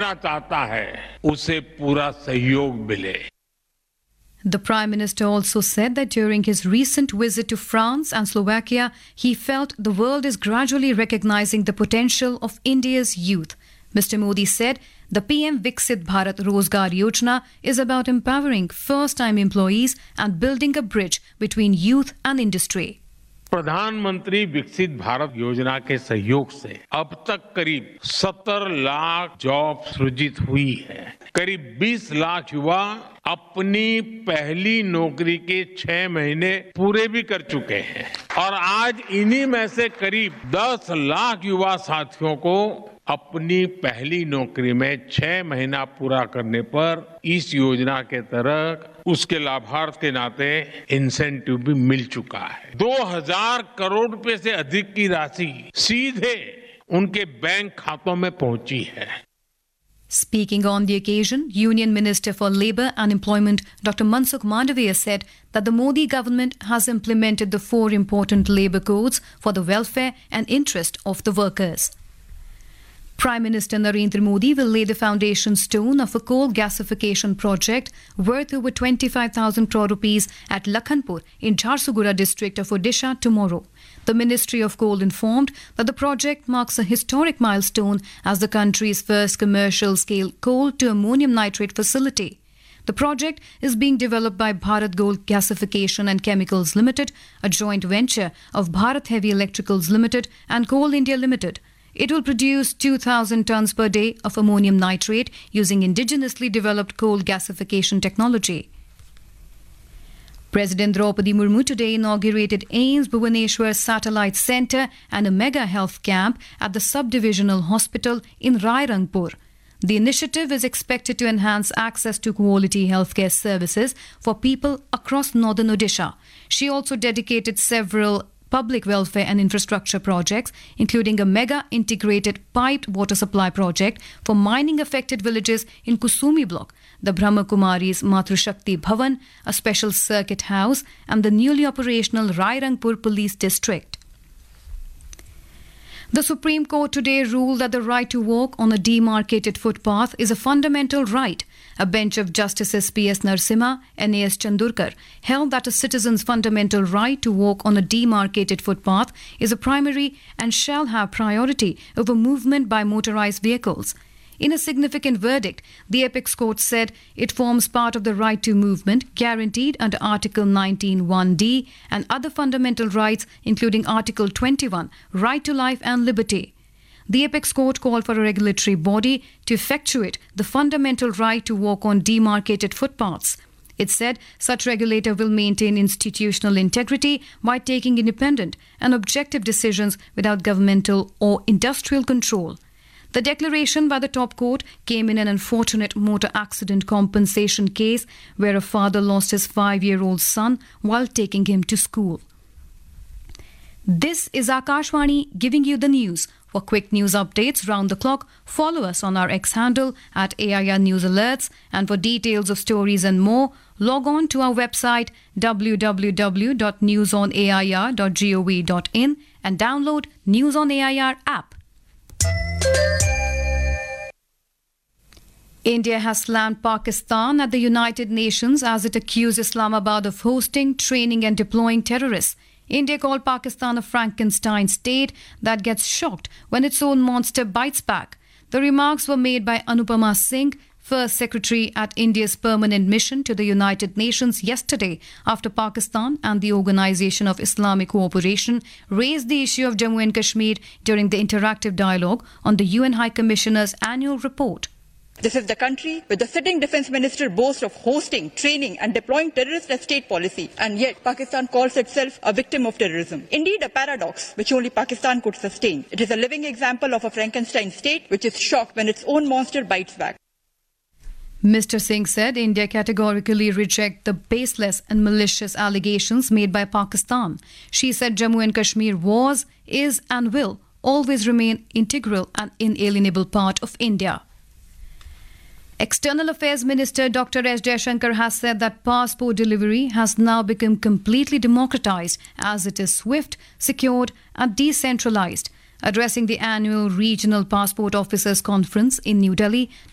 करना चाहता है उसे पूरा सहयोग मिले। The Prime Minister also said that during his recent visit to France and Slovakia, he felt the world is gradually recognizing the potential of India's youth. Mr. Modi said the PM Viksit Bharat Rozgar Yojana is about empowering first-time employees and building a bridge between youth and industry. प्रधानमंत्री विकसित भारत योजना के सहयोग से अब तक करीब 70 lakh job सृजित हुई है। करीब 20 लाख युवा अपनी पहली नौकरी के 6 महीने पूरे भी कर चुके हैं और आज इन्हीं में से करीब 10 लाख युवा साथियों को अपनी पहली नौकरी में 6 महीना पूरा करने पर इस योजना के तहत उसके लाभार्थ के नाते इंसेंटिव भी मिल चुका है। 2000 करोड़ रुपए से अधिक की राशि सीधे उनके बैंक खातों में पहुंची है। Speaking on the occasion, Union Minister for Labour and Employment Dr. Mansukh Mandavia said that the Modi government has implemented the 4 important labour codes for the welfare and interest of the workers. Prime Minister Narendra Modi will lay the foundation stone of a coal gasification project worth over 25,000 crore rupees at Lakhanpur in Jharsuguda district of Odisha tomorrow. The Ministry of Coal informed that the project marks a historic milestone as the country's first commercial-scale coal to ammonium nitrate facility. The project is being developed by Bharat Coal Gasification and Chemicals Limited, a joint venture of Bharat Heavy Electricals Limited and Coal India Limited. It will produce 2,000 tons per day of ammonium nitrate using indigenously developed coal gasification technology. President Draupadi Murmu today inaugurated AIIMS Bhubaneswar Satellite Centre and a mega health camp at the Subdivisional Hospital in Rairangpur. The initiative is expected to enhance access to quality healthcare services for people across northern Odisha. She also dedicated several public welfare and infrastructure projects, including a mega integrated piped water supply project for mining affected villages in Kusumi block, the Brahma Kumari's Matru Shakti Bhavan, a special circuit house, and the newly operational Rairangpur police district. The Supreme Court today ruled that the right to walk on a demarcated footpath is a fundamental right. A bench of Justices P.S. Narasimha and A.S. Chandurkar held that a citizen's fundamental right to walk on a demarcated footpath is a primary and shall have priority over movement by motorized vehicles. In a significant verdict, the Apex Court said it forms part of the right to movement guaranteed under Article 19(1)(d) and other fundamental rights, including Article 21, right to life and liberty. The Apex Court called for a regulatory body to effectuate the fundamental right to walk on demarcated footpaths. It said such regulator will maintain institutional integrity by taking independent and objective decisions without governmental or industrial control. The declaration by the top court came in an unfortunate motor accident compensation case where a father lost his 5-year-old son while taking him to school. This is Akashvani giving you the news. For quick news updates round the clock, follow us on our X handle at AIR News Alerts. And for details of stories and more, log on to our website www.newsonair.gov.in and download News on AIR app. India has slammed Pakistan at the United Nations as it accused Islamabad of hosting, training and deploying terrorists. India called Pakistan a Frankenstein state that gets shocked when its own monster bites back. The remarks were made by Anupama Singh, First Secretary at India's permanent mission to the United Nations yesterday after Pakistan and the Organisation of Islamic Cooperation raised the issue of Jammu and Kashmir during the interactive dialogue on the UN High Commissioner's annual report. This is the country where the sitting defence minister boasts of hosting, training and deploying terrorists as state policy, and yet Pakistan calls itself a victim of terrorism. Indeed, a paradox which only Pakistan could sustain. It is a living example of a Frankenstein state which is shocked when its own monster bites back. Mr. Singh said India categorically rejects the baseless and malicious allegations made by Pakistan. She said Jammu and Kashmir was, is and will always remain integral and inalienable part of India. External Affairs Minister Dr. S. Jaishankar has said that passport delivery has now become completely democratized as it is swift, secured and decentralized. Addressing the annual Regional Passport Officers Conference in New Delhi,